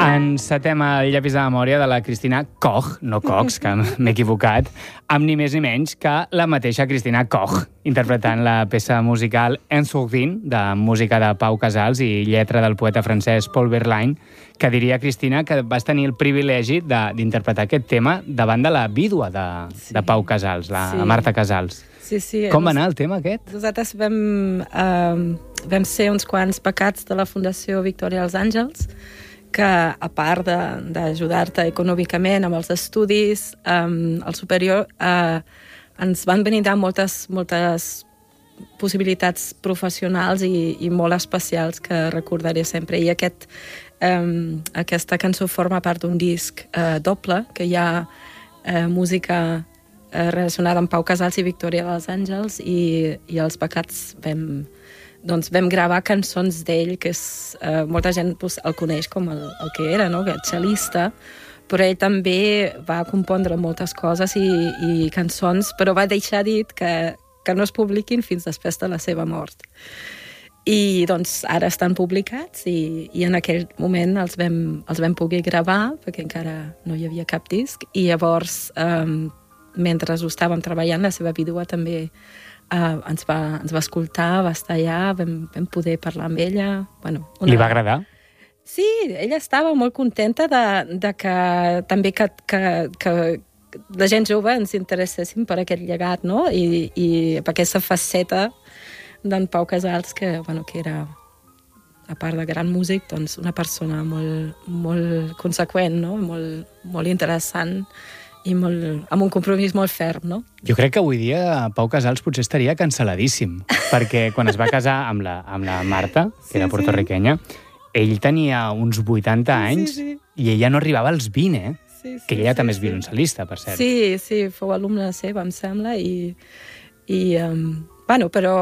Encetem el llapis de memòria de la Cristina Koch, no Cox, que m'he equivocat, amb ni més ni menys que la mateixa Cristina Koch, interpretant la peça musical En Sourdine, de música de Pau Casals i lletra del poeta francès Paul Verlaine, que diria, Cristina, que vas tenir el privilegi d'interpretar aquest tema davant de la vídua de Pau Casals, la Marta Casals. Sí. Com va anar el tema aquest? Nosaltres vam ser uns quants becats de la Fundació Victòria als Àngels, que a part d'ajudar-te econòmicament amb els estudis, al superior, ens van brindar moltes possibilitats professionals i molt especials que recordaré sempre. I aquesta cançó forma part d'un disc doble, que hi ha música relacionada amb Pau Casals i Victòria dels Àngels, i els becats vam gravar cançons d'ell, que molta gent el coneix com el que era, no? El cel·lista, però ell també va compondre moltes coses i cançons, però va deixar dit que no es publiquin fins després de la seva mort. I doncs ara estan publicats i en aquell moment els vam poder gravar, perquè encara no hi havia cap disc, i llavors, mentre ho estàvem treballant, la seva vídua també ens va escoltar, va estar allà, vam poder parlar amb ella. Li va agradar? Sí, ella estava molt contenta de que també que la gent jove ens interesséssim per aquest llegat, no? I per aquesta faceta d'en Pau Casals, que era, a part de gran músic, doncs una persona molt conseqüent, no? Molt interessant, i amb un compromís molt ferm, no? Jo crec que avui dia Pau Casals potser estaria cancel·ladíssim, perquè quan es va casar amb la Marta, que era portorriquenya, ell tenia uns 80 anys i ella no arribava als 20, que ella també és violoncel·lista, per cert. Sí, fou alumne seva, em sembla, però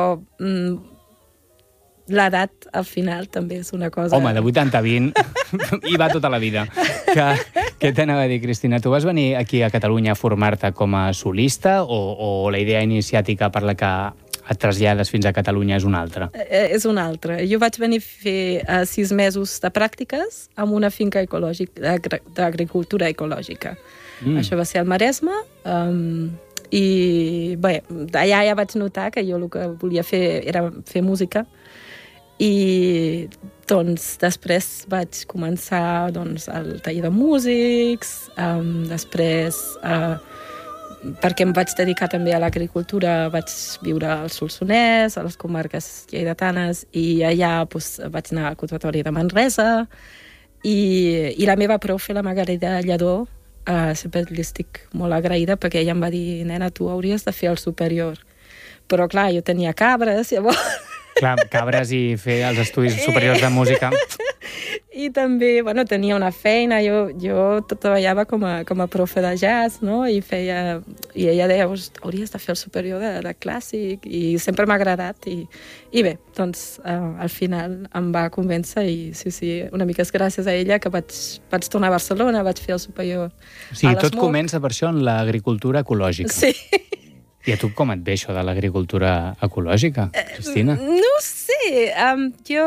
l'edat, al final, també és una cosa... Home, de 80 a 20 hi va tota la vida. Què t'anava a dir, Cristina? Tu vas venir aquí a Catalunya a formar-te com a solista o la idea iniciàtica per la que et trasllades fins a Catalunya és una altra? És una altra. Jo vaig venir a fer 6 mesos de pràctiques en una finca d'agricultura ecològica. Això va ser al Maresme, i bé, allà ja vaig notar que jo el que volia fer era fer música, i doncs després vaig començar el taller de músics, després perquè em vaig dedicar també a l'agricultura, vaig viure al Solsonès, a les comarques lleidatanes, i allà vaig anar al Conservatori de Manresa, i la meva profe, la Margarida Lledó, sempre li estic molt agraïda, perquè ella em va dir, nena, tu hauries de fer el superior. Però clar, jo tenia cabres, llavors... Clar, cabres i fer els estudis superiors de música. I també, tenia una feina, jo treballava com a profe de jazz, no? I ella deia, hauries de fer el superior de clàssic, i sempre m'ha agradat, i bé, doncs al final em va convèncer, i sí, una mica és gràcies a ella que vaig tornar a Barcelona, vaig fer el superior a l'ESMUC. Tot comença per això en l'agricultura ecològica. Sí. I a tu com et ve això de l'agricultura ecològica, Cristina? No ho sé, jo...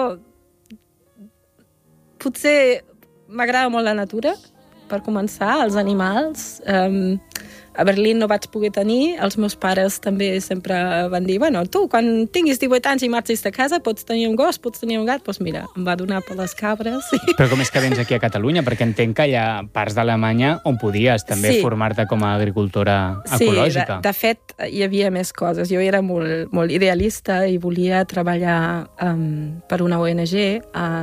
Potser m'agrada molt la natura, per començar, els animals. A Berlín no vaig poder tenir, els meus pares també sempre van dir, tu, quan tinguis 18 anys i marxis de casa, pots tenir un gos, pots tenir un gat, doncs mira, em va donar per les cabres. Però com és que vens aquí a Catalunya? Perquè entenc que hi ha parts d'Alemanya on podies també formar-te com a agricultora ecològica. Sí, de fet, hi havia més coses. Jo era molt idealista i volia treballar per una ONG.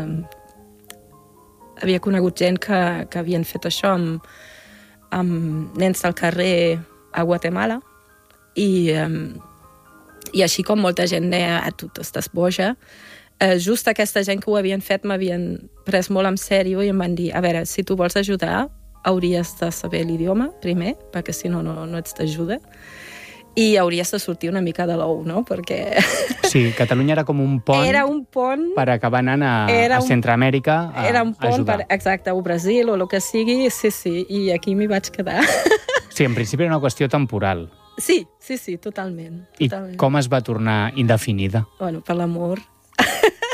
Havia conegut gent que havien fet això amb nens del carrer a Guatemala, i així com molta gent deia, tu estàs boja, just aquesta gent que ho havien fet m'havien pres molt en sèrio i em van dir, a veure, si tu vols ajudar, hauries de saber l'idioma primer, perquè si no ets d'ajuda, i hauries de sortir una mica de l'ou, no? Perquè... Sí, Catalunya era com un pont... Era un pont... Per acabar anant a Centroamèrica a ajudar. Era un pont, exacte, o Brasil o el que sigui, sí, i aquí m'hi vaig quedar. Sí, en principi era una qüestió temporal. Sí, totalment. I com es va tornar indefinida? Per l'amor.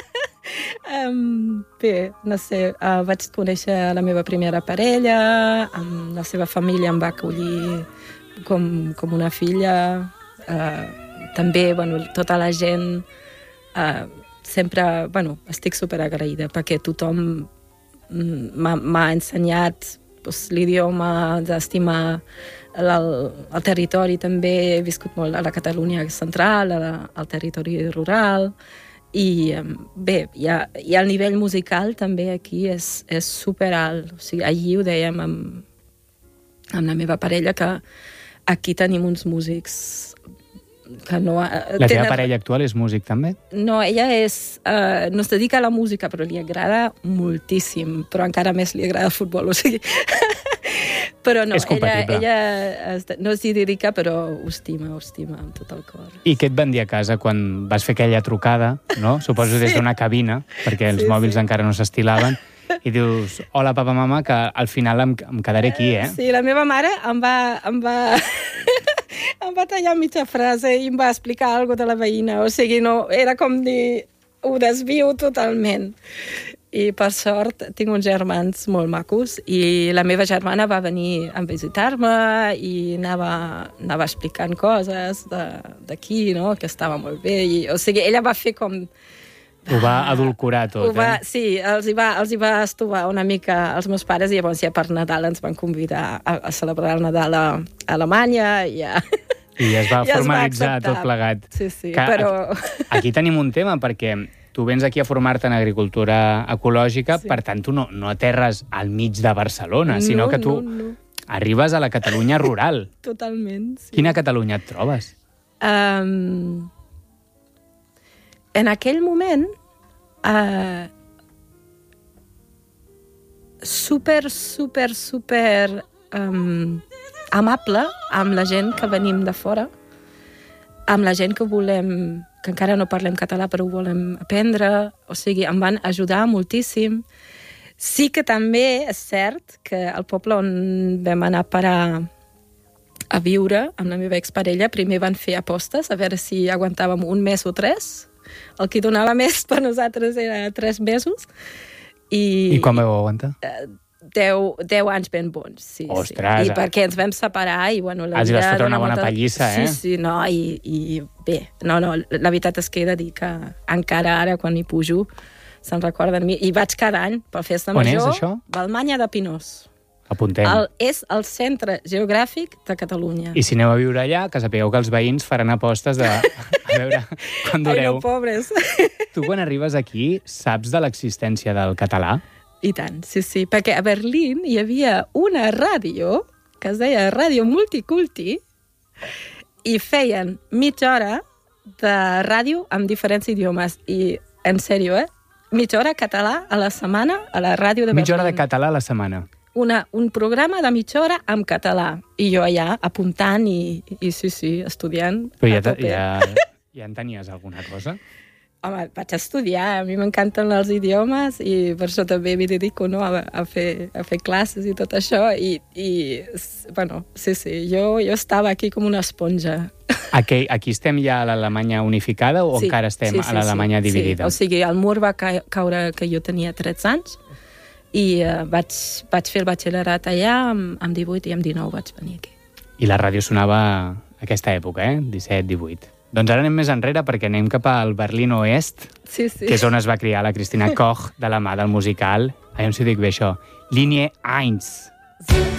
Bé, no sé, vaig conèixer la meva primera parella, la seva família em va acollir com una filla, també, bueno, tota la gent, sempre, bueno, estic superagraïda perquè tothom m'ha ensenyat l'idioma, d'estimar el territori també. He viscut molt a la Catalunya central, al territori rural, i bé, i el nivell musical també aquí és superalt. O sigui, allí ho dèiem amb la meva parella, que aquí tenim uns músics que no... La teva parella actual és músic també? No, ella no es dedica a la música, però li agrada moltíssim, però encara més li agrada el futbol, o sigui... Però no, ella no s'hi dedica, però ho estima amb tot el cor. I què et van dir a casa quan vas fer aquella trucada, no? Suposo des d'una cabina, perquè els mòbils encara no s'estilaven, i dius, hola, papa, mama, que al final em quedaré aquí, eh? Sí, la meva mare em va em va tallar mitja frase i em va explicar alguna de la veïna. O sigui, no, era com dir, ho desvio totalment. I per sort tinc uns germans molt macos i la meva germana va venir a visitar-me i anava explicant coses d'aquí, no? Que estava molt bé. O sigui, ella va fer com... Ho va adulcorar tot, Sí, els hi va estovar una mica als meus pares i llavors ja per Nadal ens van convidar a celebrar el Nadal a Alemanya i ja... I es va formalitzar tot plegat. Sí, però... Aquí tenim un tema, perquè tu vens aquí a formar-te en agricultura ecològica, per tant, tu no aterres al mig de Barcelona, sinó que tu arribes a la Catalunya rural. Totalment, sí. Quina Catalunya et trobes? En aquell moment, super amable amb la gent que venim de fora, amb la gent que encara no parlem català però ho volem aprendre, o sigui, em van ajudar moltíssim. Sí que també és cert que el poble on vam anar a parar a viure amb la meva exparella, primer van fer apostes a veure si aguantàvem un mes o 3. El que donava més per nosaltres era 3 mesos. I quan vau aguantar? 10 anys ben bons, sí. Ostres! I perquè ens vam separar i, bueno... Has vas fotre una bona pallissa, eh? Sí, no, i bé, no, la veritat és que he de dir que encara ara, quan hi pujo, se'n recorden de mi. I vaig cada any per festa major. On és, això? Balmanya de Pinós. Apuntem. És el centre geogràfic de Catalunya. I si aneu a viure allà, que sapigueu que els veïns faran apostes a veure quan dureu. Ai, no, pobres. Tu, quan arribes aquí, saps de l'existència del català? I tant, sí, perquè a Berlín hi havia una ràdio que es deia Ràdio Multiculti i feien mitja hora de ràdio amb diferents idiomes. I, en sèrio, mitja hora català a la setmana a la ràdio de Berlín. Mitja hora de català a la setmana. Un programa de mitja hora amb català. I jo allà apuntant i estudiant. Però ja en tenies alguna cosa? Home, vaig estudiar, a mi m'encanten els idiomes i per això també m'hi dedico, no, a fer classes i tot això i bueno, sí, jo estava aquí com una esponja. Aquí estem ja a l'Alemanya unificada o encara estem a l'Alemanya dividida? Sí, o sigui, el mur va caure que jo tenia 13 anys i vaig fer el batxillerat allà, amb 18 i amb 19 vaig venir aquí. I la ràdio sonava a aquesta època, 17, 18. Doncs ara anem més enrere perquè anem cap al Berlín Oest, que és on es va criar la Christina Koch de la mà del musical, aviam si ho dic bé això, Linie 1.